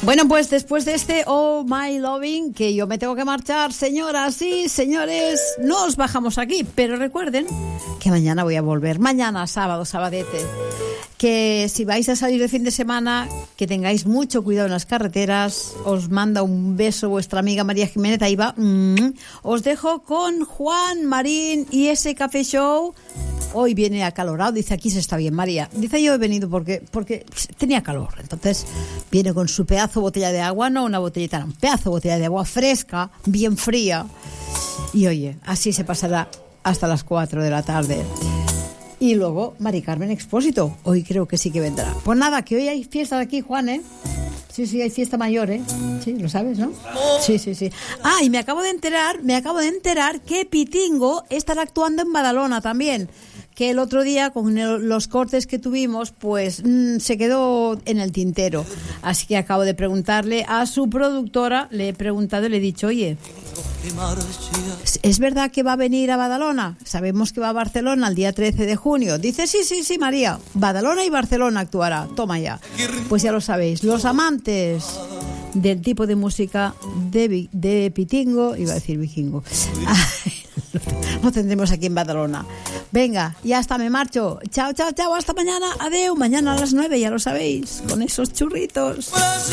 Bueno, pues después de este Oh My Loving, que yo me tengo que marchar, señoras y señores, nos bajamos aquí, pero recuerden que mañana voy a volver, mañana sábado, sabadete, que si vais a salir de fin de semana, que tengáis mucho cuidado en las carreteras. Os manda un beso vuestra amiga María Jiménez, ahí va. Os dejo con Juan Marín y ese café show. Hoy viene acalorado, dice aquí se está bien, María. Dice yo he venido porque tenía calor, entonces viene con su pedazo de botella de agua, no una botellita, no, un pedazo de botella de agua fresca, bien fría. Y oye, así se pasará hasta las 4 de la tarde. Y luego Mari Carmen Expósito, hoy creo que sí que vendrá. Pues nada, que hoy hay fiesta de aquí, Juan, ¿eh? Sí, hay fiesta mayor, ¿eh? Sí, lo sabes, ¿no? Sí. Ah, y me acabo de enterar que Pitingo estará actuando en Badalona también. Que el otro día, con los cortes que tuvimos, pues se quedó en el tintero. Así que acabo de preguntarle a su productora, le he preguntado y le he dicho, oye, ¿es verdad que va a venir a Badalona? Sabemos que va a Barcelona el día 13 de junio. Dice, sí, María, Badalona y Barcelona actuará. Toma ya. Pues ya lo sabéis, los amantes del tipo de música de Pitingo, iba a decir vikingo, lo tendremos aquí en Badalona. Venga, ya está, me marcho. Chao, hasta mañana. Adeu, mañana a las 9, ya lo sabéis, con esos churritos.